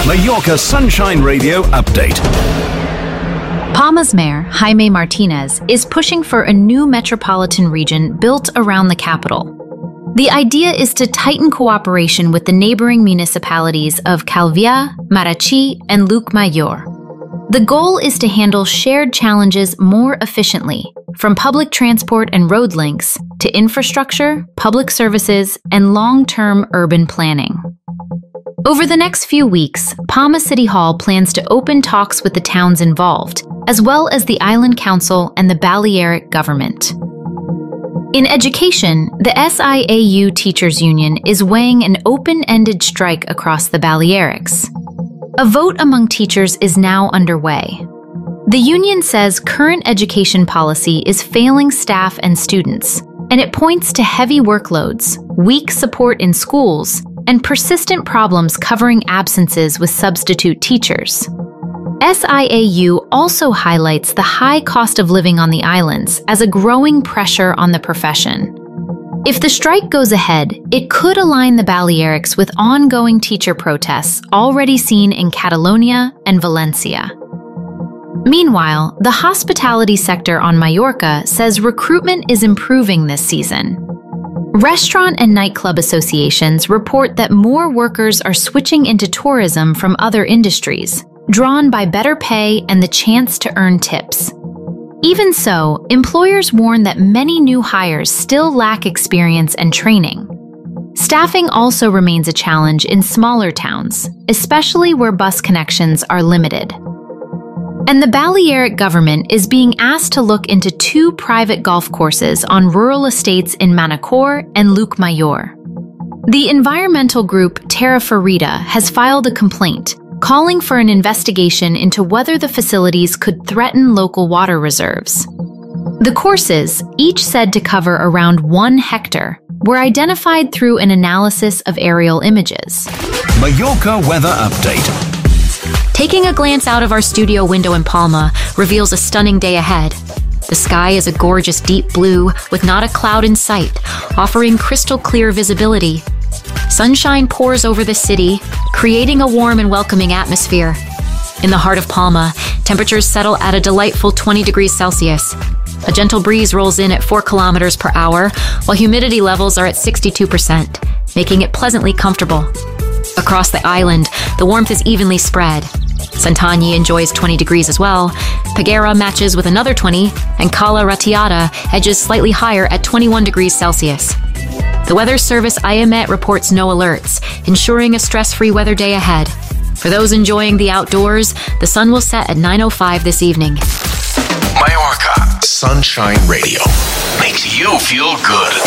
Mallorca Sunshine Radio update. Palma's mayor, Jaime Martinez, is pushing for a new metropolitan region built around the capital. The idea is to tighten cooperation with the neighboring municipalities of Calviá, Marachí, and Llucmajor. The goal is to handle shared challenges more efficiently, from public transport and road links to infrastructure, public services, and long-term urban planning. Over the next few weeks, Palma City Hall plans to open talks with the towns involved, as well as the Island Council and the Balearic government. In education, the SIAU Teachers Union is weighing an open-ended strike across the Balearics. A vote among teachers is now underway. The union says current education policy is failing staff and students, and it points to heavy workloads, weak support in schools, and persistent problems covering absences with substitute teachers. SIAU also highlights the high cost of living on the islands as a growing pressure on the profession. If the strike goes ahead, it could align the Balearics with ongoing teacher protests already seen in Catalonia and Valencia. Meanwhile, the hospitality sector on Mallorca says recruitment is improving this season. Restaurant and nightclub associations report that more workers are switching into tourism from other industries, drawn by better pay and the chance to earn tips. Even so, employers warn that many new hires still lack experience and training. Staffing also remains a challenge in smaller towns, especially where bus connections are limited. And the Balearic government is being asked to look into 2 private golf courses on rural estates in Manacor and Llucmajor. The environmental group Terra Ferida has filed a complaint, calling for an investigation into whether the facilities could threaten local water reserves. The courses, each said to cover around 1 hectare, were identified through an analysis of aerial images. Mallorca weather update. Taking a glance out of our studio window in Palma reveals a stunning day ahead. The sky is a gorgeous deep blue with not a cloud in sight, offering crystal clear visibility. Sunshine pours over the city, creating a warm and welcoming atmosphere. In the heart of Palma, temperatures settle at a delightful 20 degrees Celsius. A gentle breeze rolls in at 4 kilometers per hour, while humidity levels are at 62%, making it pleasantly comfortable. Across the island, the warmth is evenly spread. Santany enjoys 20 degrees as well, Peguera matches with another 20, and Cala Ratiada edges slightly higher at 21 degrees Celsius. The weather service IEMET reports no alerts, ensuring a stress-free weather day ahead. For those enjoying the outdoors, the sun will set at 9:05 this evening. Mallorca Sunshine Radio makes you feel good.